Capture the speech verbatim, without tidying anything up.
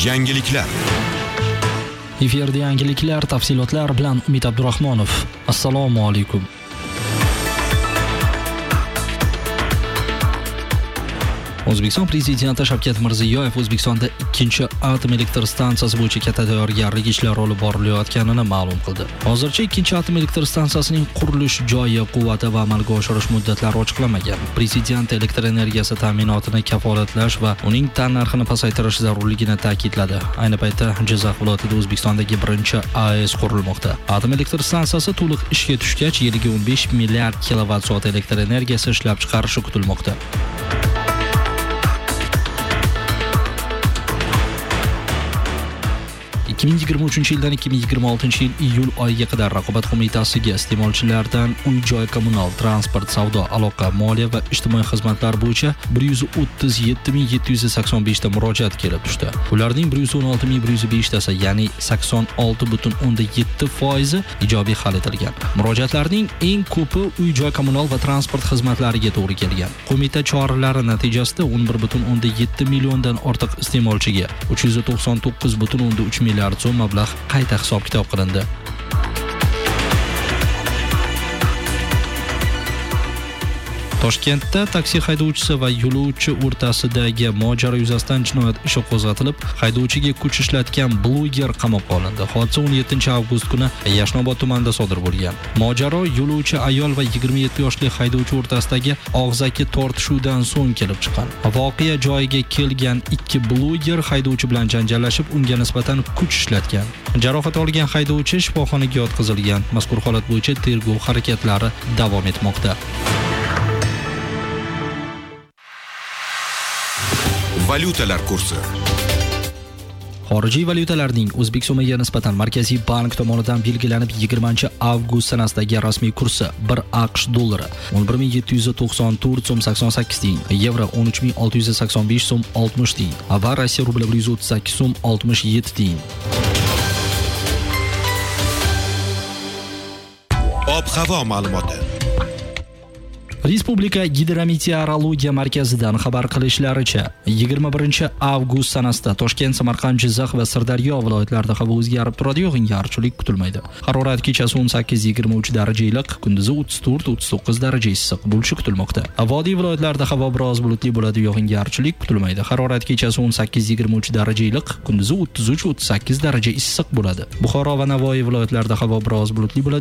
Yangiliklar. Efirda yangiliklar tafsilotlar bilan Umid Abdurahmonov. Assalomu alaykum. O'zbekiston prezidenti Shavkat Mirziyoyev O'zbekistonda ikkinchi atom elektr stansiyasi bo'yicha katta tayyorgarlik ishlari olib borilayotganini ma'lum qildi. Hozircha ikkinchi atom elektr stansiyasining qurilish joyi, quvvati va amalga oshirish muddatlari ochiqlanmagan. Prezident elektr energiyasi ta'minotini kafolatlash va uning tannarxini pasaytirish zarurligini ta'kidladi. Ayni paytda Jizzax viloyatida O'zbekistondagi birinchi A E S qurilmoqda. Atom elektr stansiyasi to'liq ishga tushgach, yiliga o'n besh milliard kilovatt soat elektr energiyasi ishlab chiqarishi kutilmoqda. ikki ming yigirma uchinchi yildan ikki ming yigirma oltinchi yil iyul oyiga qadar Raqobat qo'mitasiga iste'molchilardan uy-joy, kommunal, transport, savdo, aloqa, moliya va ijtimoiy xizmatlar bo'yicha bir yuz o'ttiz yetti ming yetti yuz sakson besh ta murojaat kelib tushdi. Ularning bir yuz o'n olti ming bir yuz besh tasi, ya'ni sakson olti butun o'nda yetti foizi ijobiy hal etilgan. Murojaatlarning eng ko'pi uy-joy, kommunal va transport xizmatlariga to'g'ri kelgan. Qo'mita choralari natijasida o'n bir butun o'nda yetti milliondan ortiq iste'molchiga uch yuz to'qson to'qqiz butun o'nda uch milliard so'm mablag' qayta hisob-kitob qilindi. Toshkentda taksi haydovchisi va yo'lovchi o'rtasidagi mojaro yuzasidan jinoyat ishi qo'zg'atilib, haydovchiga kuch ishlatgan bloger qamoqqa olindi. Hodisa o'n yettinchi avgust kuni Yashnobod tumanida sodir bo'lgan. Mojaro yo'lovchi ayol va yigirma yetti yoshli haydovchi o'rtasidagi og'zaki tortishuvdan so'ng kelib chiqqan. Voqea joyiga kelgan ikki bloger haydovchi bilan janjallashib, unga nisbatan kuch ishlatgan. Jarohat olgan haydovchi shifoxonaga yotqizilgan. Mazkur holat bo'yicha tergov harakatlari davom etmoqda. Valyutalar kursi. Xorijiy valyutalarning o'zbek so'miga nisbatan Markaziy bank tomonidan belgilanib yigirmanchi avgust sanasidagi rasmiy kursi bir AQSh dollari o'n bir ming yetti yuz to'qson to'rt so'm sakson sakkiz tiyin, yevro o'n uch ming olti yuz sakson besh so'm oltmish tiyin va Rossiya rubli bir yuz o'ttiz sakkiz so'm oltmish yetti tiyin. Ob-havo ma'lumoti. Respublika Gidrometeorologiya markazidan xabar qilishlaricha, yigirma birinchi avgust sanasida Toshkent, Samarqand, Jizzax va Sirdaryo viloyatlarida havo o'zgarib turadi, yog'ingarchilik kutilmaydi. Harorat kechasi o'n sakkiz yigirma uch darajali iliq, kunduzi o'ttiz to'rt o'ttiz to'qqiz darajali issiq bo'lishi kutilmoqda. Vodiy viloyatlarida havo biroz bulutli bo'ladi, yog'ingarchilik kutilmaydi. Harorat kechasi o'n sakkiz yigirma uch darajali iliq, kunduzi o'ttiz uch o'ttiz sakkiz darajali issiq bo'ladi. Buxoro va Navoiy viloyatlarida havo biroz bulutli bo'ladi.